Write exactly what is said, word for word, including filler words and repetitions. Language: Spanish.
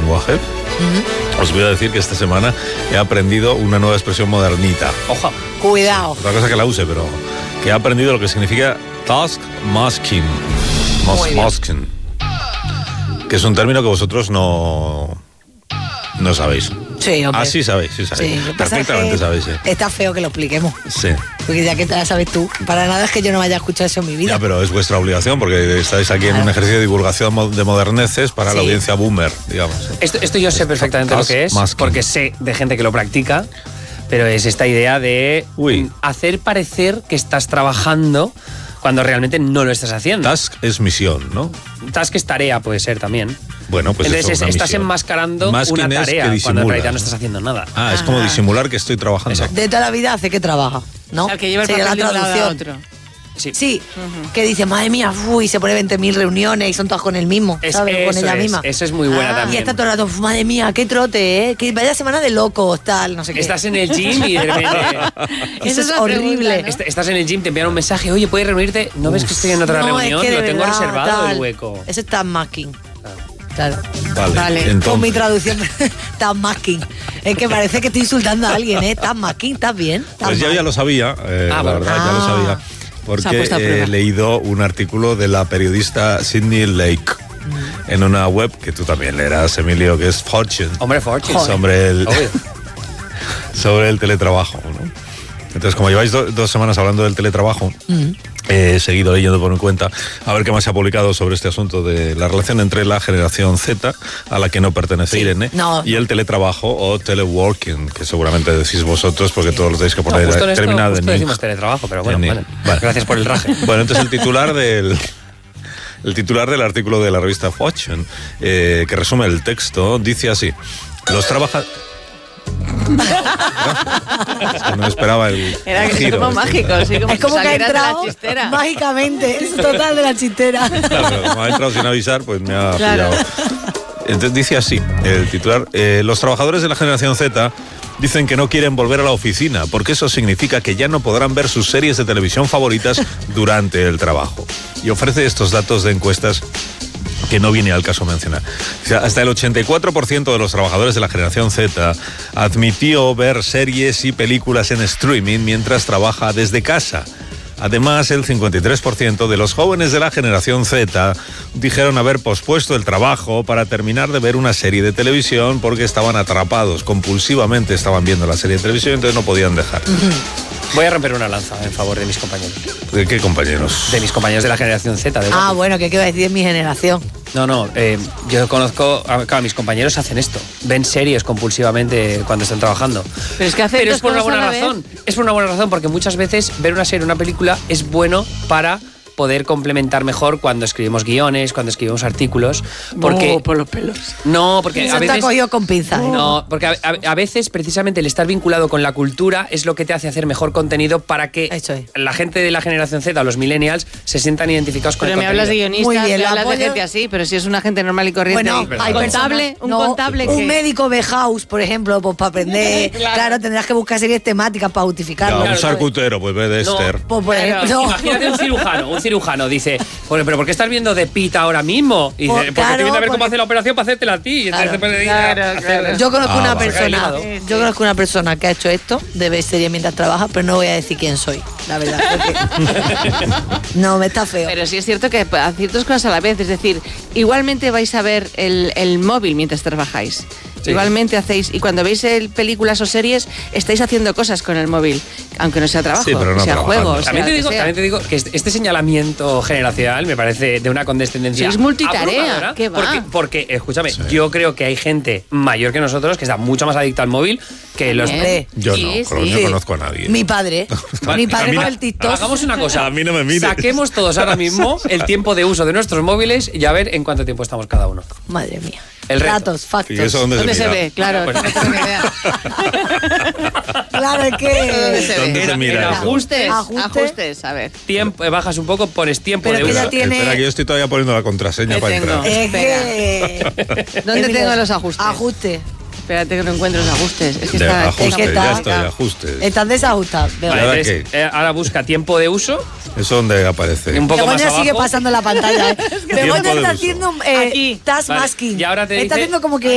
lenguaje, uh-huh. os voy a decir que esta semana he aprendido una nueva expresión modernita. Ojo. Cuidado. Otra cosa que la use, pero que he aprendido lo que significa task masking. Mas- masking. Que es un término que vosotros no, no sabéis. Sí, hombre. Ah, sí sabéis, sí sabéis. Sí, perfectamente que sabéis. Sí. Está feo que lo expliquemos. Sí. Porque ya que te la sabes tú, para nada es que yo no vaya a escuchar eso en mi vida. Ya, pero es vuestra obligación porque estáis aquí claro. en un ejercicio de divulgación de moderneces para sí. la audiencia boomer, digamos. Esto, esto yo sé perfectamente lo que es, porque sé de gente que lo practica, pero es esta idea de Uy. hacer parecer que estás trabajando cuando realmente no lo estás haciendo. Task es misión, ¿no? Task es tarea, puede ser también. Bueno, pues entonces eso, es, estás misión. enmascarando Masking una tarea cuando en realidad no estás haciendo nada. Ah, es como disimular que estoy trabajando. Exacto. De toda la vida hace que trabaja, ¿no? O sea, que lleva el sería papel la de un lado a traducción. otro. Sí, sí uh-huh. que dice, madre mía, uy, se pone veinte mil reuniones y son todas con el mismo, es, ¿sabes? Con ella es, misma. Eso es muy buena ah, también. Y está todo el rato, madre mía, qué trote, ¿eh? Que vaya semana de locos, tal, no sé qué. Estás en el gym y de repente... Eso es horrible. Pregunta, ¿no? Estás en el gym, te envían un mensaje, oye, ¿puedes reunirte? ¿No Uf, ves que estoy en otra no, reunión? Es que lo tengo verdad, reservado tal. el hueco. Eso es task masking. Claro. Vale, vale. Entonces. Con mi traducción, task masking. Es que parece que estoy insultando a alguien, ¿eh? Task masking, ¿estás bien? Pues yo ya lo sabía, eh, ah, la verdad, ah. ya lo sabía. Porque he leído un artículo de la periodista Sydney Lake mm. en una web que tú también leerás, Emilio, que es Fortune. Hombre, Fortune. Sobre el, sobre el teletrabajo, ¿no? Entonces, como lleváis do, dos semanas hablando del teletrabajo, mm. he seguido leyendo por mi cuenta a ver qué más se ha publicado sobre este asunto de la relación entre la generación Z, a la que no pertenece sí. Irene, no. y el teletrabajo o teleworking, que seguramente decís vosotros porque todos lo tenéis que poner no, terminado en decimos teletrabajo, pero bueno, vale. Vale. Gracias por el raje. Bueno, entonces el titular del... El titular del artículo de la revista Fortune, eh, que resume el texto, dice así: los trabajadores... Es que no esperaba el Era que giro, somos mágicos, sí, como es como si que ha entrado de la chistera. Mágicamente, es total de la chistera. Claro, pero como ha entrado sin avisar, pues me ha claro. pillado. Entonces dice así, el titular, eh, los trabajadores de la generación Z dicen que no quieren volver a la oficina, porque eso significa que ya no podrán ver sus series de televisión favoritas durante el trabajo. Y ofrece estos datos de encuestas que no viene al caso mencionar. O sea, hasta el ochenta y cuatro por ciento de los trabajadores de la generación Z admitió ver series y películas en streaming mientras trabaja desde casa. Además, el cincuenta y tres por ciento de los jóvenes de la generación Z dijeron haber pospuesto el trabajo para terminar de ver una serie de televisión porque estaban atrapados, compulsivamente estaban viendo la serie de televisión, entonces no podían dejar. Voy a romper una lanza en favor de mis compañeros. ¿De qué compañeros? De mis compañeros de la generación Z. De ah, bueno, ¿qué quiero decir de mi generación? No, no, eh, yo conozco, claro, mis compañeros hacen esto, ven series compulsivamente cuando están trabajando. Pero es que hace Pero dos es por una cosas buena a la razón, vez. es por una buena razón, porque muchas veces ver una serie, una película es bueno para poder complementar mejor cuando escribimos guiones, cuando escribimos artículos, porque no, por los pelos. No, porque Eso a veces te ha cogido con pinzas. ¿eh? No, porque a, a, a veces precisamente el estar vinculado con la cultura es lo que te hace hacer mejor contenido para que es. la gente de la generación Z, los millennials, se sientan identificados con pero el me contenido. hablas de guionistas, Muy bien, me hablas apoyo. de gente así, pero si es una gente normal y corriente. Bueno, y hay contable, personas, un no, contable un que... médico de house, por ejemplo, pues para aprender, claro. claro, tendrás que buscar series temáticas para justificarlo. Ya, un charcutero, pues ve de no, Esther. Pues por claro, ejemplo, imagínate un cirujano, un cirujano dice, bueno, pero ¿por qué estás viendo de Pita ahora mismo? Y dice, Por, porque claro, estoy viendo a ver porque... cómo hace la operación para hacértela a ti. Claro, Entonces, claro, hacer... claro. Yo conozco Ah, una vale. persona, Sí, sí. yo conozco una persona que ha hecho esto, de ver series mientras trabaja, pero no voy a decir quién soy, la verdad. Porque... no, me está feo. Pero sí es cierto que a ciertas cosas a la vez, es decir, igualmente vais a ver el, el móvil mientras trabajáis. Sí. Igualmente hacéis, y cuando veis el, películas o series, estáis haciendo cosas con el móvil, aunque no sea trabajo, sí, pero no sea trabajando. juegos. También, sea te digo, sea. también te digo que este, este señalamiento generacional me parece de una condescendencia. Sí, es multitarea, abrumadora, ¿qué va? Porque, porque escúchame, sí. yo creo que hay gente mayor que nosotros que está mucho más adicta al móvil que los. Hombre, Yo Sí, no, sí. pero no conozco a nadie. Mi padre, Vale, mi padre mira, con el TikTok. Hagamos una cosa. A mí no me mires. Saquemos todos ahora mismo el tiempo de uso de nuestros móviles y a ver en cuánto tiempo estamos cada uno. Madre mía. El reto. Datos, factos. ¿Y eso dónde, ¿Dónde se, se mira? ve? Claro, Pues- no tengo ni idea. Claro, es ¿Dónde que... se ¿Dónde ve? se En- mira en eso? ajustes, Ajuste. Ajustes, a ver. tiempo, eh, bajas un poco, pones tiempo Pero de que uso. ya tiene- Espera, que yo estoy todavía poniendo la contraseña ¿Qué para tengo? entrar. Es que... ¿Dónde Emilio, tengo los ajustes? Ajuste. Espérate que no encuentro los ajustes. Es que De está, ajustes, que ya está- estoy, ajustes. Están desajustados. Venga. Vale, ¿Ahora entonces, qué? eh, ahora busca tiempo de uso. ¿Eso dónde aparece? Un poco más Begoña abajo. sigue pasando la pantalla. ¿eh? Begoña Tiempo de está uso. haciendo eh, Aquí. task Vale, masking. y ahora te está dice- haciendo como que